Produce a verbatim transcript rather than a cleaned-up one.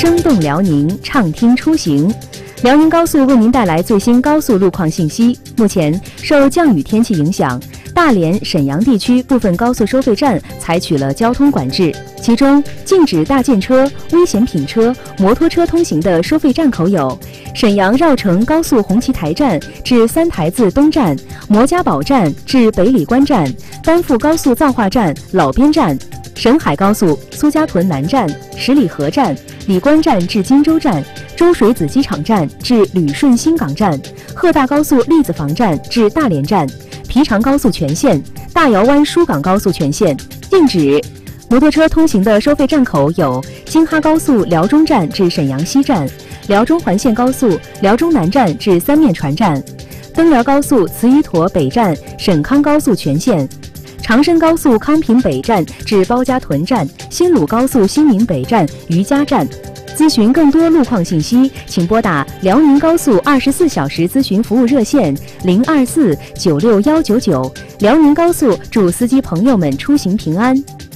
生动辽宁，畅听出行。辽宁高速为您带来最新高速路况信息。目前，受降雨天气影响，大连、沈阳地区部分高速收费站采取了交通管制，其中禁止大件车、危险品车、摩托车通行的收费站口有：沈阳绕城高速红旗台站至三台子东站、摩家堡站至北礼关站、丹阜高速造化站老边站、沈海高速苏家屯南站、十里河站、礼关站至金州站、周水子机场站至旅顺新港站、鹤大高速栗子房站至大连站、皮长高速全线、大窑湾疏港高速全线。禁止摩托车通行的收费站口有：京哈高速辽中站至沈阳西站、辽中环线高速辽中南站至三面船站、登辽高速慈榆坨北站沈康高速全线、长深高速康平北站至包家屯站、新鲁高速新民北站余家站。咨询更多路况信息，请拨打辽宁高速二十四小时咨询服务热线零二四九六幺九九。辽宁高速祝司机朋友们出行平安。